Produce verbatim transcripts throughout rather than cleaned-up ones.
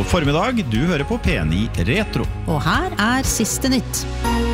God formiddag, du hører på P ni Retro. Og her er siste nytt.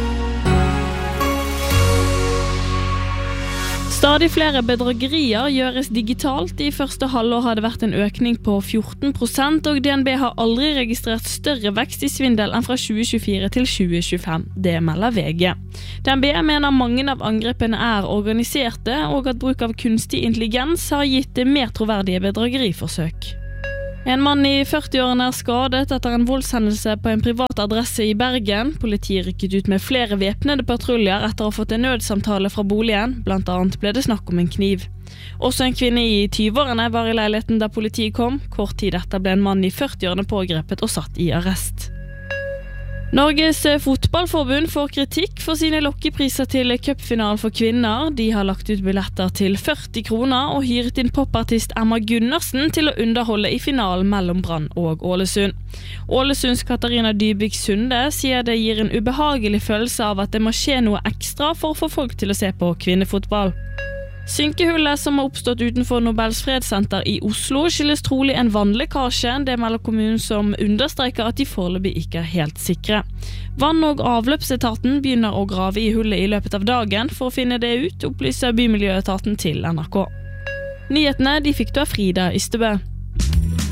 Stadig flere bedragerier gjøres digitalt. I første halvår har det vært en økning på fjorten prosent, og D N B har aldri registrert større vekst i svindel enn fra tjue tjuefire til tjue tjuefem. Det melder V G. D N B mener mange av angrepene er organiserte, og at bruk av kunstig intelligens har gitt mer troverdige bedrageriforsøk. En mann i førti-årene er skadet etter en voldshendelse på en privat adresse i Bergen. Politiet rykket ut med flere væpnede patruljer etter å ha fått en nødsamtale fra boligen. Blant annet ble det snakk om en kniv. Også en kvinne i tyve-årene var i leiligheten da politiet kom. Kort tid etter ble en mann i førti-årene pågrepet og satt i arrest. Norges fotballforbund får kritikk for sine lokkepriser til cupfinalen for kvinner. De har lagt ut billetter til førti kroner og hyret inn popartist Emma Gundersen til å underholde i finalen mellom Brann og Ålesund. Ålesunds Katarina Dybvik Sunde sier det gir en ubehagelig følelse av at det må skje noe ekstra for å få folk til å se på kvinnefotball. Synkehullet som har oppstått utenfor Nobels fredssenter i Oslo skyldes trolig en vannlekkasje. Det melder kommunen som understreker at de foreløpig ikke er helt sikre. Vann- og avløpsetaten begynner å grave i hullet i løpet av dagen for å finne det ut, opplyser Bymiljøetaten til N R K. Nyhetene de fikk du av Frida Ystebø.